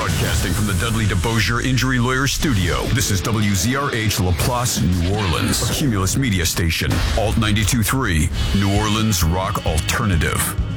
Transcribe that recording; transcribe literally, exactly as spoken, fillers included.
Broadcasting from the Dudley DeBosier Injury Lawyer Studio, this is W Z R H LaPlace, New Orleans, a Cumulus media station, Alt ninety-two point three, New Orleans Rock Alternative.